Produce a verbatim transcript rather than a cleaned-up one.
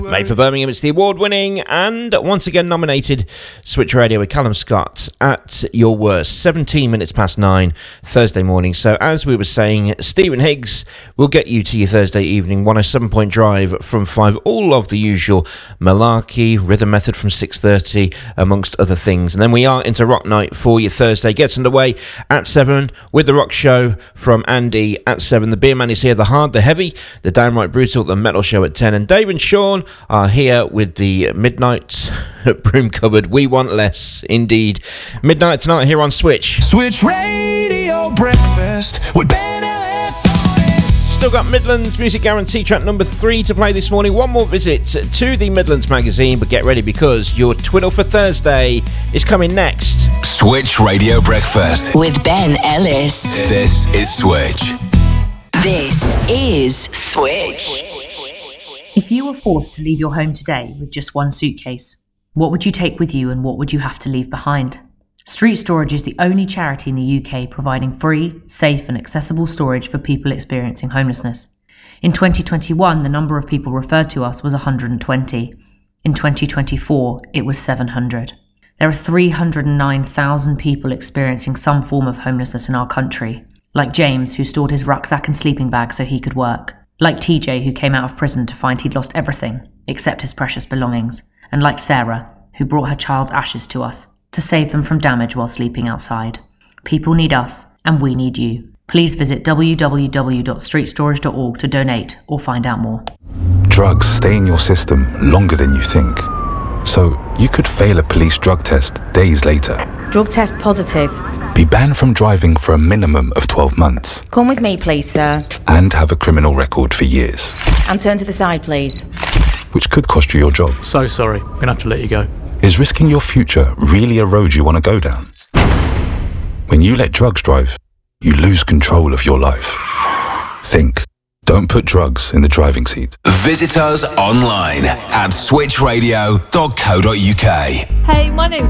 Made for Birmingham, it's the award-winning and once again nominated Switch Radio with Callum Scott at your worst. seventeen minutes past nine, Thursday morning. So as we were saying, Stephen Higgs will get you to your Thursday evening. one oh seven point drive from five. All of the usual malarkey, Rhythm Method from six thirty, amongst other things. And then we are into Rock Night for your Thursday. Gets underway at seven with the Rock Show from Andy at seven. The Beer Man is here, the hard, the heavy, the downright brutal, the metal show at ten. And Dave and Sean are here with the Midnight Broom Cupboard. We want less, indeed. Midnight tonight here on Switch. Switch Radio Breakfast with Ben Ellis. Still got Midlands Music Guarantee track number three to play this morning. One more visit to the Midlands magazine, but get ready because your Twiddle for Thursday is coming next. Switch Radio Breakfast with Ben Ellis. This is Switch. This is Switch. If you were forced to leave your home today with just one suitcase, what would you take with you and what would you have to leave behind? Street Storage is the only charity in the U K providing free, safe and accessible storage for people experiencing homelessness. In twenty twenty-one, the number of people referred to us was one hundred twenty. In twenty twenty-four, it was seven hundred. There are three hundred nine thousand people experiencing some form of homelessness in our country, like James, who stored his rucksack and sleeping bag so he could work. Like T J, who came out of prison to find he'd lost everything, except his precious belongings. And like Sarah, who brought her child's ashes to us, to save them from damage while sleeping outside. People need us, and we need you. Please visit w w w dot street storage dot org to donate or find out more. Drugs stay in your system longer than you think. So you could fail a police drug test days later. Drug test positive. Be banned from driving for a minimum of twelve months. Come with me, please, sir. And have a criminal record for years. And turn to the side, please. Which could cost you your job. So sorry, I'm gonna have to let you go. Is risking your future really a road you want to go down? When you let drugs drive, you lose control of your life. Think. Don't put drugs in the driving seat. Visit us online at switch radio dot co dot uk. Hey, my name's